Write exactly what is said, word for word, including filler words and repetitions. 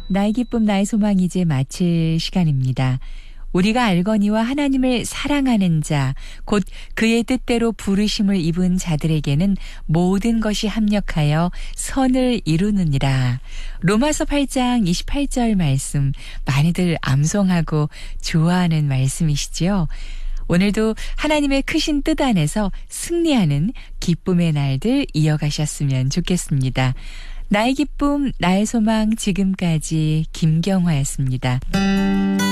나의 기쁨 나의 소망 이제 마칠 시간입니다. 우리가 알거니와 하나님을 사랑하는 자, 곧 그의 뜻대로 부르심을 입은 자들에게는 모든 것이 합력하여 선을 이루느니라. 로마서 팔 장 이십팔 절 말씀, 많이들 암송하고 좋아하는 말씀이시지요. 오늘도 하나님의 크신 뜻 안에서 승리하는 기쁨의 날들 이어가셨으면 좋겠습니다. 나의 기쁨, 나의 소망, 지금까지 김경화였습니다.